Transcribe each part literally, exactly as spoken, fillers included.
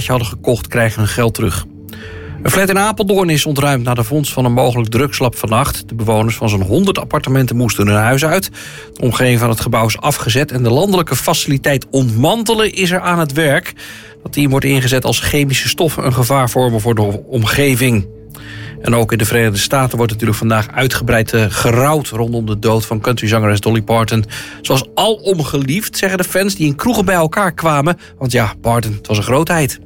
plaatje hadden gekocht, krijgen hun geld terug. Een flat in Apeldoorn is ontruimd na de vondst van een mogelijk drugslab vannacht. De bewoners van zo'n honderd appartementen moesten hun huis uit. De omgeving van het gebouw is afgezet en de landelijke faciliteit ontmantelen is er aan het werk. Dat team wordt ingezet als chemische stoffen een gevaar vormen voor de omgeving. En ook in de Verenigde Staten wordt natuurlijk vandaag uitgebreid uh, gerouwd rondom de dood van countryzangeres Dolly Parton. Zoals alom geliefd, zeggen de fans die in kroegen bij elkaar kwamen. Want ja, Parton, het was een grootheid.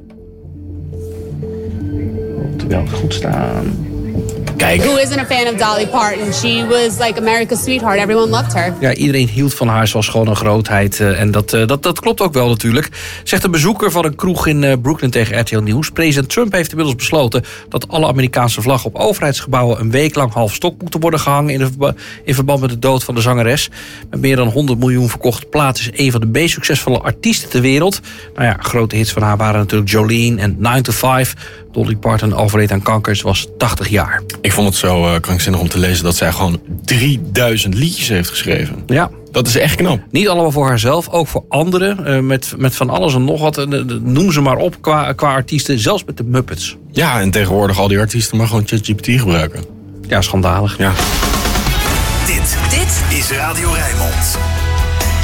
Terwijl het goed staan. Kijk. Who isn't a fan of Dolly Parton? She was like America's sweetheart. Everyone loved her. Ja, iedereen hield van haar. Ze was gewoon een grootheid. Uh, en dat, uh, dat, dat klopt ook wel natuurlijk. Zegt een bezoeker van een kroeg in uh, Brooklyn tegen R T L Nieuws. President Trump heeft inmiddels besloten dat alle Amerikaanse vlaggen op overheidsgebouwen een week lang half stok moeten worden gehangen in, de verba- in verband met de dood van de zangeres. Met meer dan honderd miljoen verkochte platen is een van de meest succesvolle artiesten ter wereld. Nou ja, grote hits van haar waren natuurlijk Jolene en nine to five. Dolly Parton overleed aan kanker. Ze was tachtig jaar. Ik vond het zo uh, krankzinnig om te lezen dat zij gewoon drieduizend liedjes heeft geschreven. Ja. Dat is echt knap. Niet allemaal voor haarzelf, ook voor anderen. Uh, met, met van alles en nog wat. Uh, noem ze maar op qua, qua artiesten. Zelfs met de Muppets. Ja, en tegenwoordig al die artiesten maar gewoon ChatGPT gebruiken. Ja, schandalig. Ja. Dit, dit is Radio Rijnmond.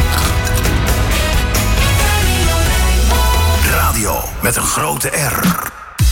Radio met een grote R.